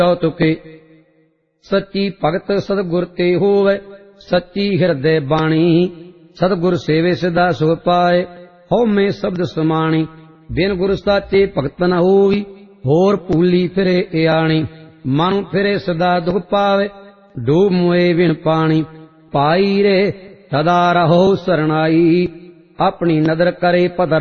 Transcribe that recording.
तुके। सच्ची भगत सतगुर ते होवे, सच्ची हृदय बाणी। सतगुर सेवे सदा सुख पाए, हौ में शब्द समाणी। बिन गुर साचे भगत न होवी, होर भूली फिरे आणी। मन फिरे सदा दुख पावे, डूब मोए बिन पानी। पाई रे सदा रहो सरनाई, अपनी नदर करे पत